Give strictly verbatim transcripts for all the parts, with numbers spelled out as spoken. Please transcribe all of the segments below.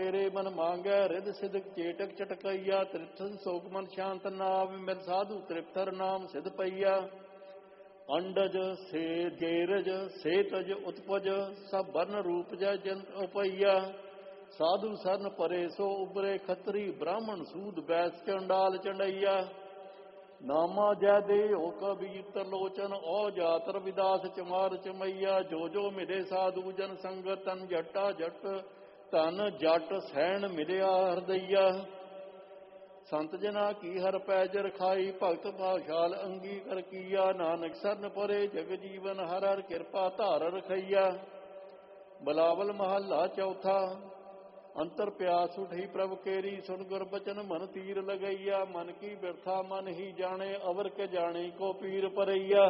तेरे मन मांगै रिद सिद्ध चेटक चटकैया। त्रिथ सोक मन शांत नाव मिल साधु त्रिपथर नाम सिद्ध पैया। अंडज से जेरज सेतज उत्पज सब वर्ण रूप जय जंत उपैया। साधु सरन परे सो उबरे खतरी ब्राह्मण सूद बैस चंडाल चंडैया। नामा जय दे हो कबीर तरलोचन औ जातर विदास चमार चमैया। जो जो मिले साधु जन संगत तन जट्टा जट तन जट सैन मिलिया हरदैया। संत जना की हर पैज रखाई भगत भाशाल अंगी कर किया। नानक सरन परे जग जीवन हर हर कृपा धार रखैया। बलावल महला चौथा। अंतर प्यास उठी प्रभ केरी सुन गुर बचन मन तीर लगैया। मन की बिरथा मन ही जाने अवर के जाने को पीर परैया।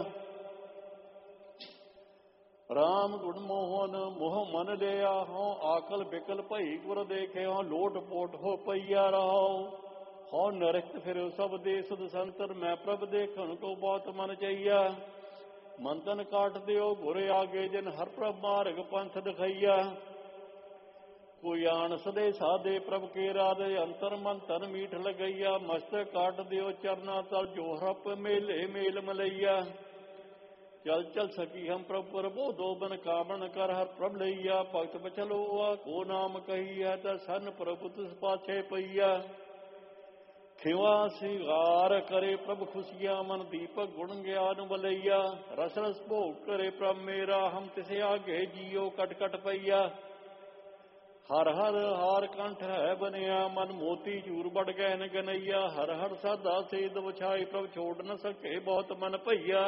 राम गुण मोहन मोह मन लिया हो आकल बिकल भई गुर देखे हो। लोट पोट हो पैया रहो हो नरक फिर सब दे सुध संतर। मैं प्रभ देखन को बहुत मन चाहिया। मंथन काट दियो गुर आगे जिन हर प्रभ मार्ग पंथ दिखैया। कोई आन सदे साधे प्रभ के राधे अंतर मन तन मीठ लगैया। मस्तक काट दियो चरना तल जो हरप मेले मेल मलैया। चल चल सकी हम प्रभ प्रभो दो बन कामन कर हर प्रभ लैया। भगत बचलो आ को नाम कही है त सन प्रभु तिस पाछे पैया। खिवा सिगार करे प्रभ खुशियां मन दीपक गुण ज्ञान बलैया। रस रस भोग करे प्रभ मेरा हम तिसे आगे जियो कट कट पैया। हर हर हार कंठ है बनिया मन मोती चूर बढ़ गए गनैया। हर हर साधा सेद बछाई प्रभ छोड़ न सके बहुत मन भैया।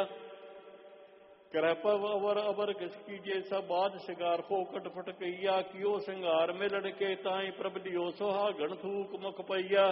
कृपव अवर अवर किसकी जे सब बाज सिगार फोकट फटकैया। कियो सिंगार में लड़के ताई प्रभ दियो सुहागण थूक मुख पैया।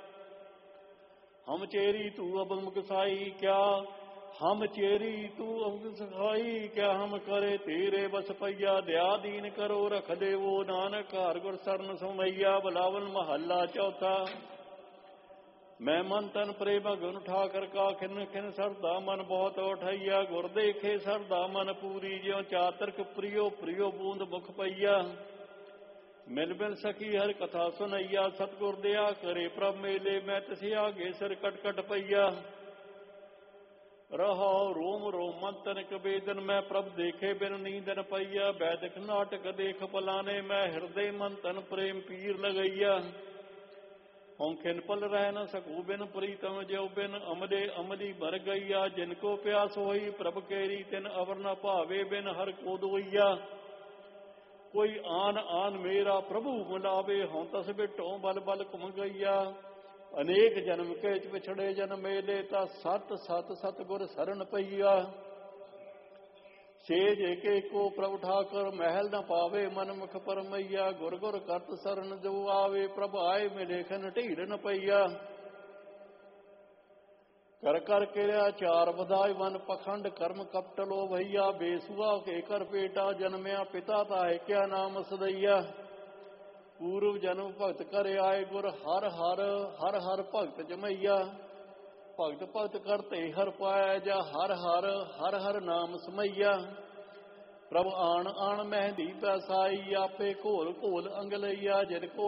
हम चेरी तू अब मुख साई क्या हम चेरी तू अब सखाई क्या। हम करे तेरे बस पैया दया दीन करो रख देवो। नानक हर गुर सरन सुमैया। बलावन महला चौथा। मैं मन तन प्रेम गुण ठाकर का खिन खिन सरदा मन बहुत उठैया। गुर देखे सरदा मन पूरी ज्यों चातरक प्रियो प्रियो बूंद मुख पैया। मिल मिल सकी हर कथा सुनैया। सतगुर दया करे प्रभ मेले मैं तिसे आगे सिर कट कट पैया। रहो रोम रोम मंतन कबेदन मैं प्रभ देखे बिन नींदन पैया। वैदिक नाटक देख पलाने मैं हृदय मंतन प्रेम पीर लगैया। हम खिन पल रह न सकू बिन प्रीतम ज्यो बिन अमले अमली मर गैया। जिनको प्यास होई प्रभ केरी तिन अवर न भावे बिन हर को दोइया। कोई आन आन मेरा प्रभु बुलावे हों तस बिटो बल बल घुम गैया। अनेक जन्म के पिछड़े जन्म मेले ता सत सत सतगुर सरन पैया। सेज एक को प्रभ ठाकर महल न पावे मन मुख परमैया। गुर गुर करत सरन जो आवे प्रभ आए मिले खन ढीर न पैया। कर कर किरिया चार बधाई मन पखंड कर्म कपट लो भैया। बेसुआ के कर पेटा जन्मया पिता ताहे क्या नाम सदैया। पूर्व जन्म भगत कर आए गुर हर हर हर हर भगत जमैया। भगत भगत करते हर पाया जा हर हर हर हर नाम समैया। प्रभ आन आन मेहंदी पैसाई आपे घोल घोल अंगलैया। जिनको